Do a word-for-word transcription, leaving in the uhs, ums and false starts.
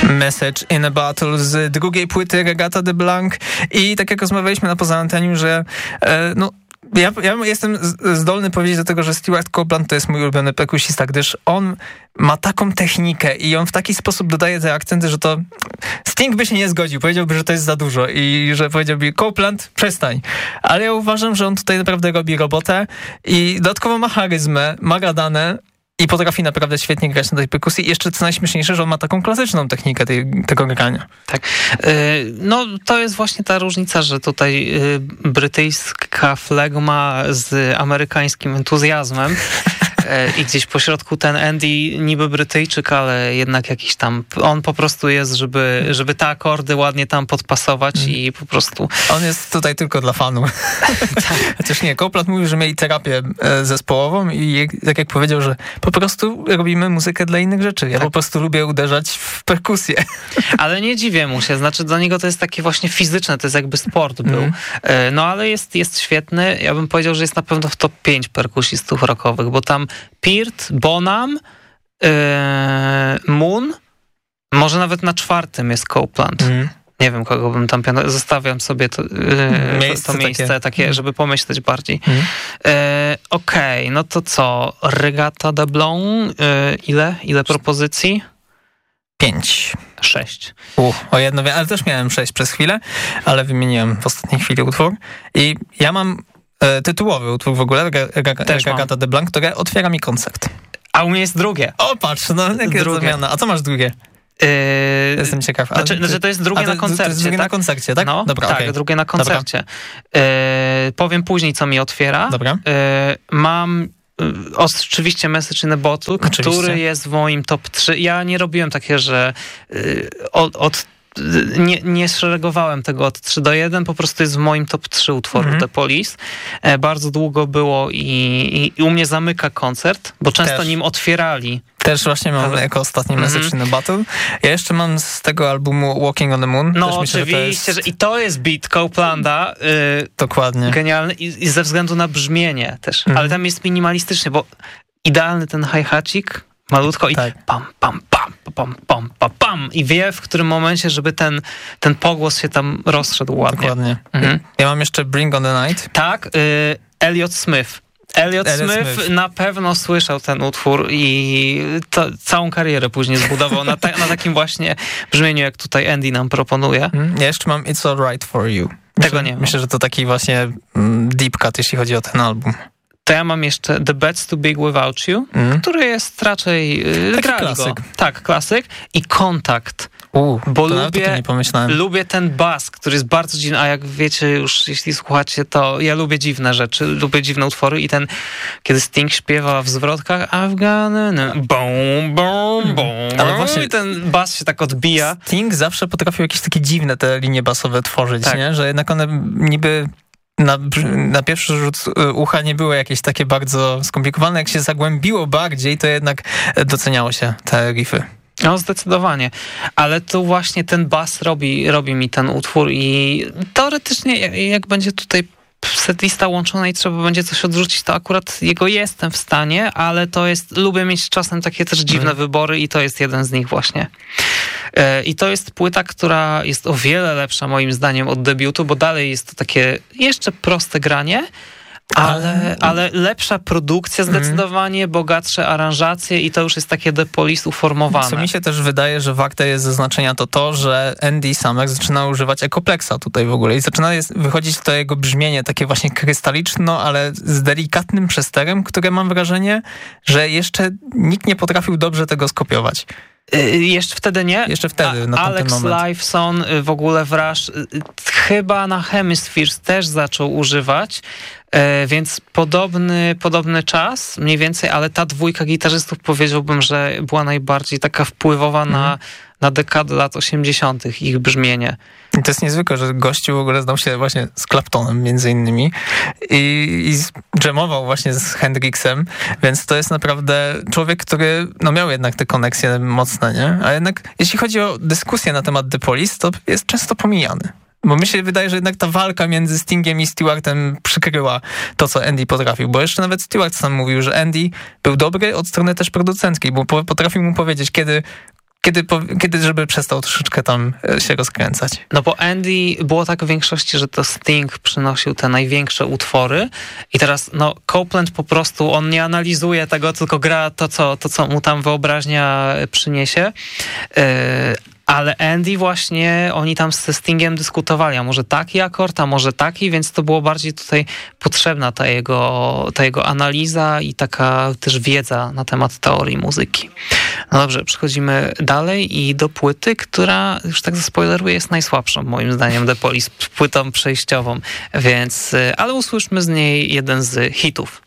Message in a Bottle z drugiej płyty Reggatta de Blanc. I tak jak rozmawialiśmy na poza anteniu, że e, no Ja, ja jestem zdolny powiedzieć do tego, że Stewart Copeland to jest mój ulubiony perkusista, gdyż on ma taką technikę i on w taki sposób dodaje te akcenty, że to Sting by się nie zgodził, powiedziałby, że to jest za dużo i że powiedziałby Copeland, przestań. Ale ja uważam, że on tutaj naprawdę robi robotę i dodatkowo ma charyzmę, ma gadane i potrafi naprawdę świetnie grać na tej perkusji. I jeszcze co najśmieszniejsze, że on ma taką klasyczną technikę tej, tego grania. Tak. No to jest właśnie ta różnica, że tutaj brytyjska flegma z amerykańskim entuzjazmem i gdzieś po środku ten Andy niby Brytyjczyk, ale jednak jakiś tam, on po prostu jest, żeby, żeby te akordy ładnie tam podpasować mm. i po prostu... On jest tutaj tylko dla fanu. Tak. Chociaż nie, Copeland mówił, że mieli terapię zespołową i tak jak powiedział, że po prostu robimy muzykę dla innych rzeczy. Ja tak. po prostu lubię uderzać w perkusję. Ale nie dziwię mu się, znaczy dla niego to jest takie właśnie fizyczne, to jest jakby sport był. Mm. No ale jest, jest świetny. Ja bym powiedział, że jest na pewno w top pięć perkusistów rockowych, bo tam Peart, Bonham, yy, Moon, może nawet na czwartym jest Copeland. Mm. Nie wiem, kogo bym tam piano... Zostawiam sobie to, yy, miejsce, to miejsce takie, takie żeby pomyśleć bardziej. Mm. Yy, Okej, okay, no to co? Reggatta de Blanc, yy, ile? Ile propozycji? Pięć. Sześć. U, o jedno, ale też miałem sześć przez chwilę, ale wymieniłem w ostatniej chwili utwór. I ja mam e, tytułowy utwór w ogóle, Reggatta de Blanc, które otwiera mi koncert. A u mnie jest drugie. O, patrz, no jaka zamiana. A co masz drugie? Yy, Jestem ciekaw. Znaczy, ty, znaczy to jest drugie to, na koncercie. To jest drugie tak? na koncercie, tak? No, Dobra, tak, okay. drugie na koncercie. Yy, powiem później, co mi otwiera. Dobra. Yy, mam yy, oczywiście Message in a Bottle, oczywiście. Który jest w moim top trzy. Ja nie robiłem takie, że yy, od, od Nie, nie szeregowałem tego od trzy do jeden, po prostu jest w moim top trzy utworów mm-hmm. The Police. E, bardzo długo było i, i, i u mnie zamyka koncert, bo często Też. nim otwierali. Też właśnie mam Ale... jako ostatni Message mm-hmm. in a Bottle. Ja jeszcze mam z tego albumu Walking on the Moon. No Też oczywiście, myślę, że, to jest... że i to jest beat Copelanda. Yy, Dokładnie. Genialny i, i ze względu na brzmienie też. Mm-hmm. Ale tam jest minimalistycznie, bo idealny ten hi-hacik, malutko i tak. pam, pam, pam, pam, pam, pam, pam i wie, w którym momencie, żeby ten, ten pogłos się tam rozszedł ładnie. Dokładnie. Mhm. Ja mam jeszcze Bring on the Night. Tak, y, Elliot Smith. Elliot, Elliot Smith, Smith na pewno słyszał ten utwór i to, całą karierę później zbudował na, ta, na takim właśnie brzmieniu, jak tutaj Andy nam proponuje. Ja jeszcze mam It's Alright for You. Myślę, Tego nie mam. Myślę, że to taki właśnie deep cut, jeśli chodzi o ten album. To ja mam jeszcze The Bed's Too Big Without You, mm. który jest raczej... Taki klasyk. Go. Tak, klasyk. I Kontakt. Uh, bo lubię, nie lubię ten bas, który jest bardzo dziwny, a jak wiecie już, jeśli słuchacie, to ja lubię dziwne rzeczy, lubię dziwne utwory i ten, kiedy Sting śpiewa w zwrotkach Afgany, bum, bum, bum, ale właśnie i ten bas się tak odbija. Sting zawsze potrafił jakieś takie dziwne te linie basowe tworzyć, tak. nie? Że jednak one niby... Na, na pierwszy rzut ucha nie były jakieś takie bardzo skomplikowane. Jak się zagłębiło bardziej, to jednak doceniało się te riffy. No zdecydowanie, ale tu właśnie ten bas robi, robi mi ten utwór i teoretycznie jak, jak będzie tutaj setlista łączona i trzeba będzie coś odrzucić, to akurat jego jestem w stanie, ale to jest, lubię mieć czasem takie też dziwne mm. wybory i to jest jeden z nich właśnie. I to jest płyta, która jest o wiele lepsza moim zdaniem od debiutu, bo dalej jest to takie jeszcze proste granie, ale, ale lepsza produkcja zdecydowanie, mm. bogatsze aranżacje i to już jest takie The Police uformowane. Co mi się też wydaje, że warte jest zaznaczenia to to, że Andy Summers zaczyna używać Echoplexa tutaj w ogóle i zaczyna jest, wychodzić to jego brzmienie takie właśnie krystaliczno, ale z delikatnym przesterem, które mam wrażenie, że jeszcze nikt nie potrafił dobrze tego skopiować. Yy, jeszcze wtedy nie? Jeszcze wtedy, na Alex moment. Lifeson w ogóle wraż chyba na Hemispheres też zaczął używać, yy, więc podobny, podobny czas mniej więcej, ale ta dwójka gitarzystów powiedziałbym, że była najbardziej taka wpływowa mm. na, na dekadę lat osiemdziesiątych ich brzmienie. I to jest niezwykłe, że gościu w ogóle znał się właśnie z Claptonem między innymi i, i dżemował właśnie z Hendrixem, więc to jest naprawdę człowiek, który no miał jednak te koneksje mocne, nie? A jednak jeśli chodzi o dyskusję na temat The Police, to jest często pomijany. Bo mi się wydaje, że jednak ta walka między Stingiem i Stewartem przykryła to, co Andy potrafił. Bo jeszcze nawet Stewart sam mówił, że Andy był dobry od strony też producenckiej, bo potrafił mu powiedzieć, kiedy kiedy, kiedy żeby przestał troszeczkę tam się rozkręcać. No bo Andy było tak w większości, że to Sting przynosił te największe utwory i teraz no Copeland po prostu, on nie analizuje tego, tylko gra to, co, to, co mu tam wyobraźnia przyniesie. Yy, Ale Andy właśnie, oni tam ze Stingiem dyskutowali, a może taki akord, a może taki, więc to było bardziej tutaj potrzebna ta jego, ta jego analiza i taka też wiedza na temat teorii muzyki. No dobrze, przechodzimy dalej i do płyty, która, już tak zaspoileruję, jest najsłabszą moim zdaniem The Police, płytą przejściową, więc, ale usłyszmy z niej jeden z hitów.